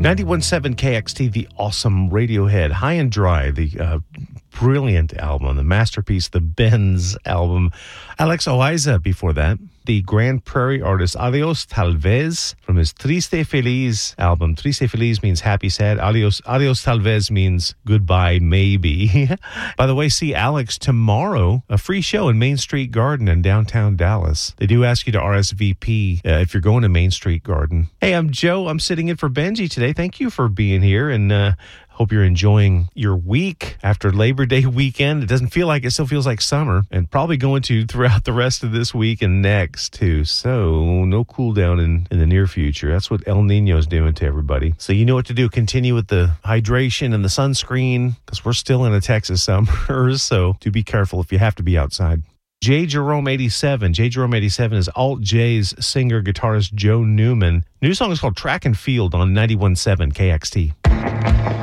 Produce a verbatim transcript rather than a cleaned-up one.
ninety-one point seven K X T, the awesome Radiohead, High and Dry, the uh, brilliant album, the masterpiece, the Benz album. Alex Oiza before that, the Grand Prairie artist Adios Talvez from his Triste Feliz album. Triste Feliz means happy, sad. Adios, Adios Talvez means goodbye, maybe. By the way, see Alex tomorrow, a free show in Main Street Garden in downtown Dallas. They do ask you to R S V P uh, if you're going to Main Street Garden. Hey, I'm Joe. I'm sitting in for Benji today. Thank you for being here, and uh, hope you're enjoying your week after Labor Day weekend. It doesn't feel like it, still feels like summer, and probably going to throughout the rest of this week and next too. So no cool down in, in the near future. That's what El Nino's doing to everybody. So you know what to do. Continue with the hydration and the sunscreen, because we're still in a Texas summer. So do be careful if you have to be outside. J. Jerome eighty-seven. J. Jerome eighty-seven is Alt J's singer, guitarist Joe Newman. New song is called Track and Field on ninety-one point seven K X T.